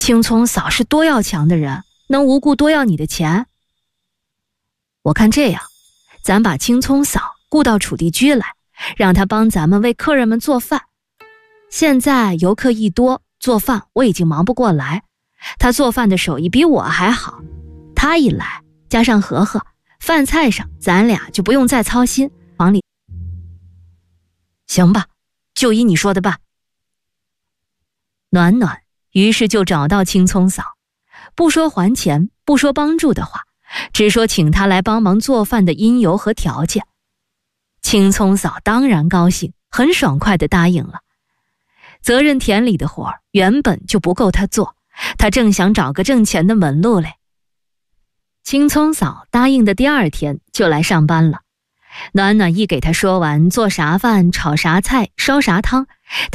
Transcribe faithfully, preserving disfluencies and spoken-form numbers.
青葱嫂是多要强的人，能无故多要你的钱？我看这样，咱把青葱嫂雇到楚地居来，让她帮咱们为客人们做饭。现在游客一多，做饭我已经忙不过来，她做饭的手艺比我还好，她一来，加上和和，饭菜上咱俩就不用再操心。房里，行吧，就依你说的办。暖暖于是就找到青葱嫂，不说还钱，不说帮助的话，只说请她来帮忙做饭的因由和条件。青葱嫂当然高兴，很爽快地答应了。责任田里的活儿原本就不够她做，她正想找个挣钱的门路嘞。青葱嫂答应的第二天就来上班了。暖暖一给她说完做啥饭、炒啥菜、烧啥汤，